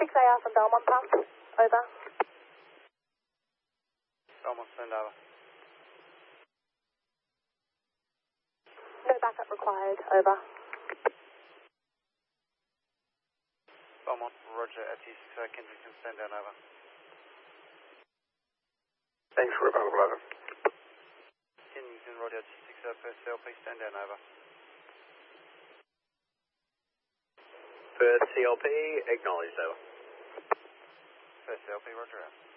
6AR from Belmont Pump. Over. Belmont, send over. No backup required. Over. Belmont, roger, FT6 Kensington, stand down, over. Thanks for available, over. Kensington, roger, FT6 first CLP, stand down, over. First CLP, acknowledged, over. First CLP, roger, out.